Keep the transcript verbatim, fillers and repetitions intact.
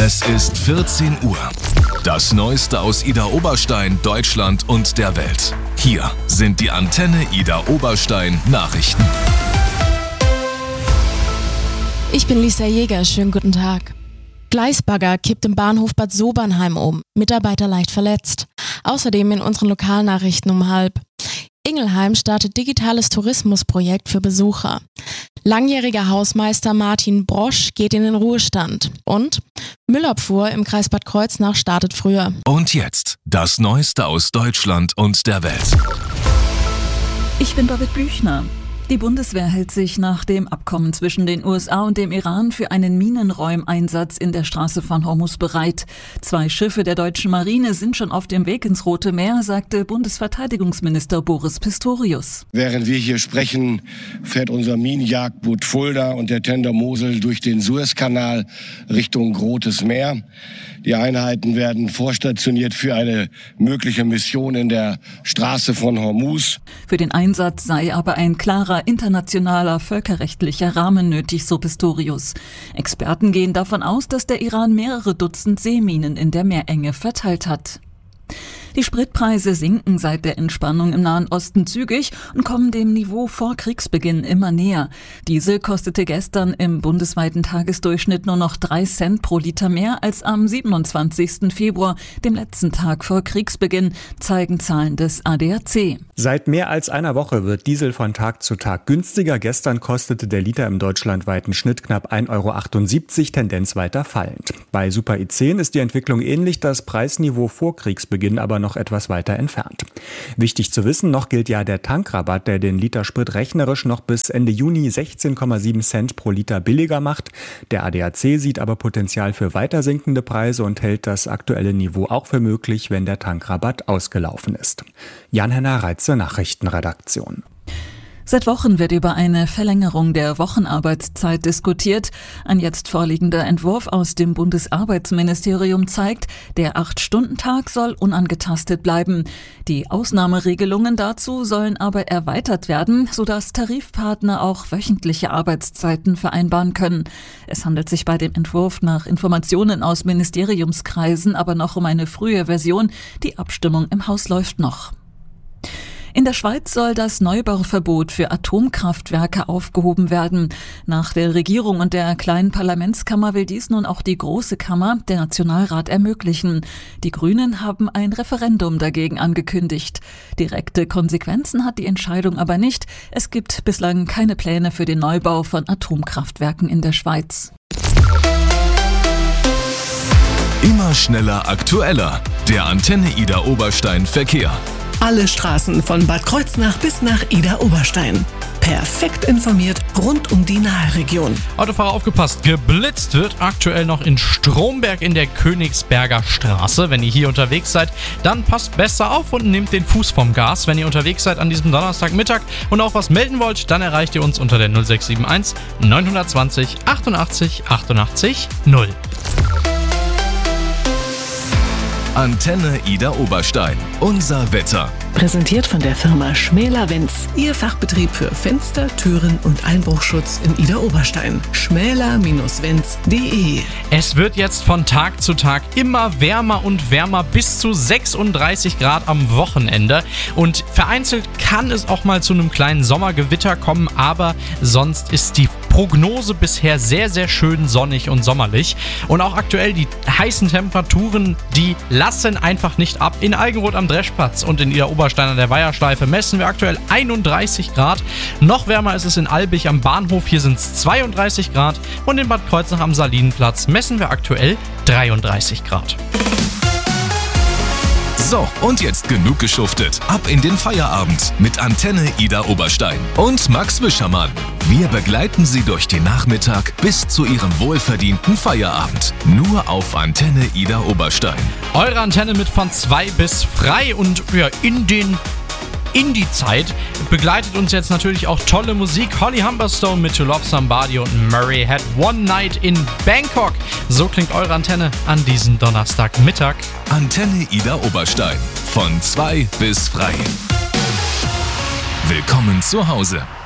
Es ist vierzehn Uhr. Das Neueste aus Idar-Oberstein, Deutschland und der Welt. Hier sind die Antenne Idar-Oberstein Nachrichten. Ich bin Lisa Jäger, schönen guten Tag. Gleisbagger kippt im Bahnhof Bad Sobernheim um. Mitarbeiter leicht verletzt. Außerdem in unseren Lokalnachrichten um halb. Ingelheim startet digitales Tourismusprojekt für Besucher. Langjähriger Hausmeister Martin Brosch geht in den Ruhestand. Und Müllabfuhr im Kreis Bad Kreuznach startet früher. Und jetzt das Neueste aus Deutschland und der Welt. Ich bin David Büchner. Die Bundeswehr hält sich nach dem Abkommen zwischen den U S A und dem Iran für einen Minenräumeinsatz in der Straße von Hormuz bereit. Zwei Schiffe der deutschen Marine sind schon auf dem Weg ins Rote Meer, sagte Bundesverteidigungsminister Boris Pistorius. Während wir hier sprechen, fährt unser Minenjagdboot Fulda und der Tender Mosel durch den Suezkanal Richtung Rotes Meer. Die Einheiten werden vorstationiert für eine mögliche Mission in der Straße von Hormuz. Für den Einsatz sei aber ein klarer internationaler völkerrechtlicher Rahmen nötig, so Pistorius. Experten gehen davon aus, dass der Iran mehrere Dutzend Seeminen in der Meerenge verteilt hat. Die Spritpreise sinken seit der Entspannung im Nahen Osten zügig und kommen dem Niveau vor Kriegsbeginn immer näher. Diesel kostete gestern im bundesweiten Tagesdurchschnitt nur noch drei Cent pro Liter mehr als am siebenundzwanzigsten Februar, dem letzten Tag vor Kriegsbeginn, zeigen Zahlen des A D A C. Seit mehr als einer Woche wird Diesel von Tag zu Tag günstiger. Gestern kostete der Liter im deutschlandweiten Schnitt knapp ein Euro achtundsiebzig, Tendenz weiter fallend. Bei Super I zehn ist die Entwicklung ähnlich, das Preisniveau vor Kriegsbeginn aber noch etwas weiter entfernt. Wichtig zu wissen, noch gilt ja der Tankrabatt, der den Liter Sprit rechnerisch noch bis Ende Juni sechzehn Komma sieben Cent pro Liter billiger macht. Der A D A C sieht aber Potenzial für weiter sinkende Preise und hält das aktuelle Niveau auch für möglich, wenn der Tankrabatt ausgelaufen ist. Jan-Henner Reitze, Nachrichtenredaktion. Seit Wochen wird über eine Verlängerung der Wochenarbeitszeit diskutiert. Ein jetzt vorliegender Entwurf aus dem Bundesarbeitsministerium zeigt, der Acht-Stunden-Tag soll unangetastet bleiben. Die Ausnahmeregelungen dazu sollen aber erweitert werden, sodass Tarifpartner auch wöchentliche Arbeitszeiten vereinbaren können. Es handelt sich bei dem Entwurf nach Informationen aus Ministeriumskreisen aber noch um eine frühe Version. Die Abstimmung im Haus läuft noch. In der Schweiz soll das Neubauverbot für Atomkraftwerke aufgehoben werden. Nach der Regierung und der kleinen Parlamentskammer will dies nun auch die Große Kammer, der Nationalrat, ermöglichen. Die Grünen haben ein Referendum dagegen angekündigt. Direkte Konsequenzen hat die Entscheidung aber nicht. Es gibt bislang keine Pläne für den Neubau von Atomkraftwerken in der Schweiz. Immer schneller, aktueller. Der Antenne Idar-Oberstein Verkehr. Alle Straßen von Bad Kreuznach bis nach Idar-Oberstein. Perfekt informiert rund um die Nahregion. Autofahrer aufgepasst, geblitzt wird aktuell noch in Stromberg in der Königsberger Straße. Wenn ihr hier unterwegs seid, dann passt besser auf und nehmt den Fuß vom Gas. Wenn ihr unterwegs seid an diesem Donnerstagmittag und auch was melden wollt, dann erreicht ihr uns unter der null sechs sieben eins neun zwei null achtundachtzig achtundachtzig null. Antenne Idar-Oberstein. Unser Wetter. Präsentiert von der Firma Schmäler-Wenz. Ihr Fachbetrieb für Fenster, Türen und Einbruchschutz in Idar-Oberstein. schmäler Bindestrich wenz punkt de. Es wird jetzt von Tag zu Tag immer wärmer und wärmer, bis zu sechsunddreißig Grad am Wochenende. Und vereinzelt kann es auch mal zu einem kleinen Sommergewitter kommen, aber sonst ist die Prognose bisher sehr, sehr schön sonnig und sommerlich. Und auch aktuell die heißen Temperaturen, die lassen einfach nicht ab. In Algenroth am Dreschplatz und in Idar-Oberstein an der Weiherschleife messen wir aktuell einunddreißig Grad. Noch wärmer ist es in Albig am Bahnhof, hier sind es zweiunddreißig Grad. Und in Bad Kreuznach am Salinenplatz messen wir aktuell dreiunddreißig Grad. So, und jetzt genug geschuftet. Ab in den Feierabend mit Antenne Idar-Oberstein und Max Wischermann. Wir begleiten Sie durch den Nachmittag bis zu Ihrem wohlverdienten Feierabend. Nur auf Antenne Idar-Oberstein. Eure Antenne mit von zwei bis frei und ja, in den in die Zeit begleitet uns jetzt natürlich auch tolle Musik. Holly Humberstone mit To Love Somebody und Murray Had One Night in Bangkok. So klingt eure Antenne an diesem Donnerstagmittag. Antenne Idar-Oberstein. Von zwei bis frei. Willkommen zu Hause.